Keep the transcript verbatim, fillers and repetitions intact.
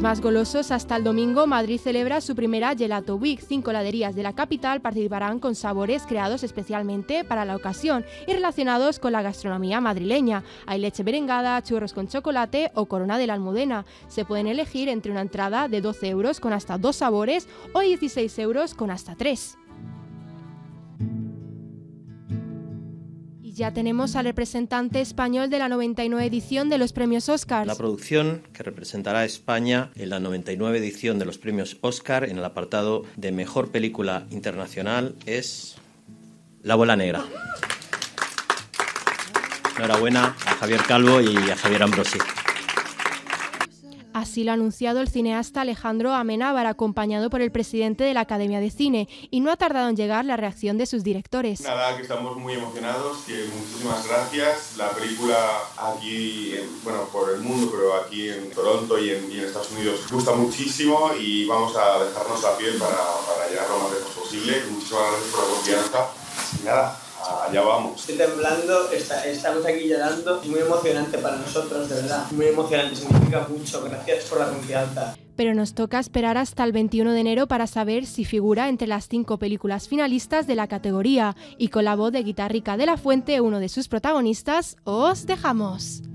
más golosos, hasta el domingo Madrid celebra su primera Gelato Week. Cinco heladerías de la capital participarán con sabores creados especialmente para la ocasión y relacionados con la gastronomía madrileña. Hay leche merengada, churros con chocolate o corona de la Almudena. Se pueden elegir entre una entrada de doce euros con hasta dos sabores o dieciséis euros con hasta tres. Ya tenemos al representante español de la noventa y nueve edición de los premios Oscars. La producción que representará a España en la noventa y nueve edición de los premios Oscar en el apartado de Mejor Película Internacional es La Abuela Negra. Enhorabuena a Javier Calvo y a Javier Ambrosi. Así lo ha anunciado el cineasta Alejandro Amenábar, acompañado por el presidente de la Academia de Cine, y no ha tardado en llegar la reacción de sus directores. Nada, que estamos muy emocionados, que muchísimas gracias. La película aquí, en, bueno, por el mundo, pero aquí en Toronto y en, y en Estados Unidos gusta muchísimo y vamos a dejarnos la piel para, para llegar lo más lejos posible. Muchísimas gracias por la confianza. Y nada, allá vamos. Estoy temblando, está, estamos aquí llorando. Es muy emocionante para nosotros, de verdad. Muy emocionante, significa mucho. Gracias por la confianza. Pero nos toca esperar hasta el veintiuno de enero para saber si figura entre las cinco películas finalistas de la categoría. Y con la voz de Guitarrica de la Fuente, uno de sus protagonistas, os dejamos.